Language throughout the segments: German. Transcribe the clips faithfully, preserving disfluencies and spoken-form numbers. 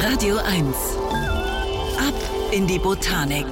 Radio eins. Ab in die Botanik.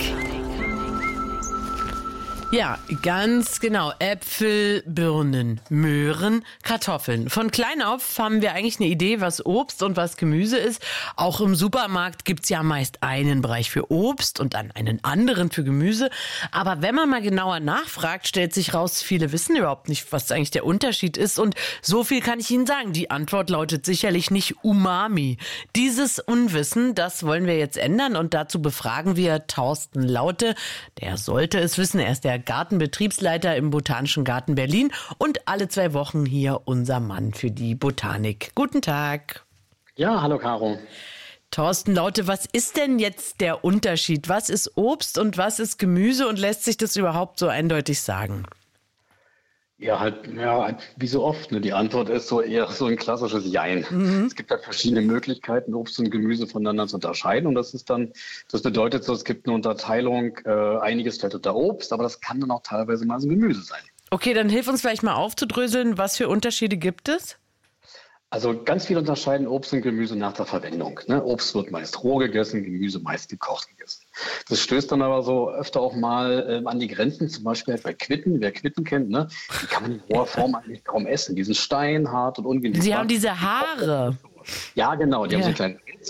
Ja, ganz genau. Äpfel, Birnen, Möhren, Kartoffeln. Von klein auf haben wir eigentlich eine Idee, was Obst und was Gemüse ist. Auch im Supermarkt gibt's ja meist einen Bereich für Obst und dann einen anderen für Gemüse. Aber wenn man mal genauer nachfragt, stellt sich raus, viele wissen überhaupt nicht, was eigentlich der Unterschied ist. Und so viel kann ich Ihnen sagen. Die Antwort lautet sicherlich nicht Umami. Dieses Unwissen, das wollen wir jetzt ändern. Und dazu befragen wir Thorsten Laute. Der sollte es wissen. Er ist der Gartenbetriebsleiter im Botanischen Garten Berlin und alle zwei Wochen hier unser Mann für die Botanik. Guten Tag. Ja, hallo Caro. Thorsten Laute, was ist denn jetzt der Unterschied? Was ist Obst und was ist Gemüse und lässt sich das überhaupt so eindeutig sagen? Ja, halt, ja, wie so oft, ne? Die Antwort ist so eher so ein klassisches Jein. Mhm. Es gibt halt verschiedene Möglichkeiten, Obst und Gemüse voneinander zu unterscheiden. Und das ist dann, das bedeutet so, es gibt eine Unterteilung, äh, einiges fällt unter Obst, aber das kann dann auch teilweise mal so Gemüse sein. Okay, dann hilf uns vielleicht mal aufzudröseln, was für Unterschiede gibt es? Also ganz viel unterscheiden Obst und Gemüse nach der Verwendung. Ne? Obst wird meist roh gegessen, Gemüse meist gekocht gegessen. Das stößt dann aber so öfter auch mal ähm, an die Grenzen, zum Beispiel halt bei Quitten. Wer Quitten kennt, ne? Die kann man in roher Form eigentlich kaum essen. Die sind steinhart und ungenießbar. Sie haben diese Haare. Ja, genau. Die Ja. haben so einen kleinen